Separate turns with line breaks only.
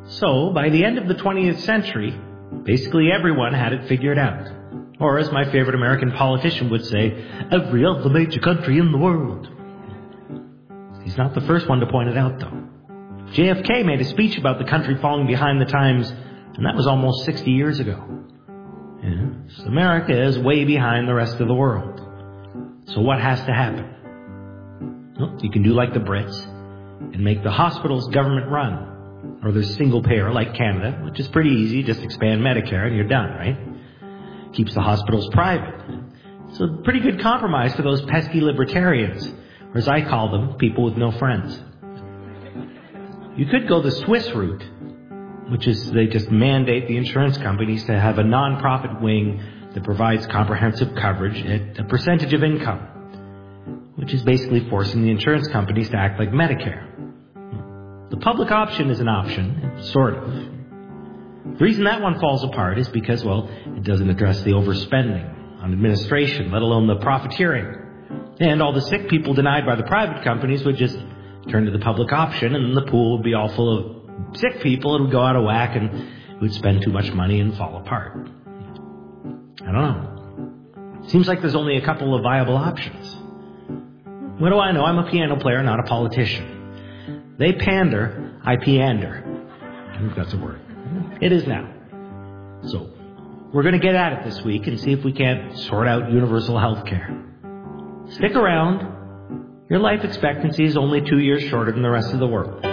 So, by the end of the 20th century, basically everyone had it figured out. Or, as my favorite American politician would say, every other major country in the world. He's not the first one to point it out, though. JFK made a speech about the country falling behind the times, and that was almost 60 years ago. Yes, America is way behind the rest of the world. So what has to happen? Well, you can do like the Brits and make the hospitals government-run. Or there's single-payer like Canada, which is pretty easy. Just expand Medicare and you're done, right? Keeps the hospitals private. So a pretty good compromise for those pesky libertarians, or as I call them, people with no friends. You could go the Swiss route, which is they just mandate the insurance companies to have a non-profit wing that provides comprehensive coverage at a percentage of income, which is basically forcing the insurance companies to act like Medicare. The public option is an option, sort of. The reason that one falls apart is because, well, it doesn't address the overspending on administration, let alone the profiteering. And all the sick people denied by the private companies would just turn to the public option, and the pool would be all full of sick people. It would go out of whack, and it would spend too much money and fall apart. I don't know. Seems like there's only a couple of viable options. What do I know? I'm a piano player, not a politician. They pander, I piander. I think that's a word. It is now. So, we're going to get at it this week and see if we can't sort out universal health care. Stick around. Your life expectancy is only 2 years shorter than the rest of the world.